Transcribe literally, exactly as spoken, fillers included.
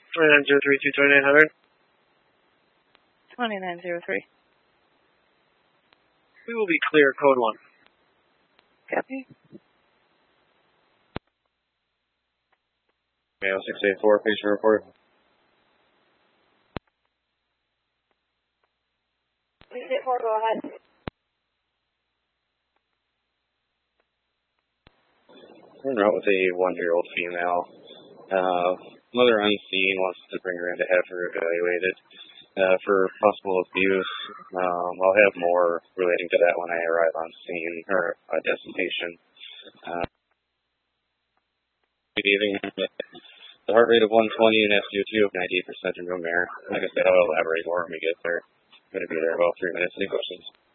twenty-nine zero three two twenty-nine hundred. twenty-nine zero three. We will be clear, code one. Copy. Mail six eight four, patient report. six eight four, go ahead. We're out with a one-year-old female. Uh, mother unseen wants to bring her in to have her evaluated uh, for possible abuse. Um, I'll have more relating to that when I arrive on scene, or uh, destination. Uh, the heart rate of one twenty and S P O two of ninety-eight percent in room air. Like I said, I'll elaborate more when we get there. I'm going to be there about three minutes. Any questions?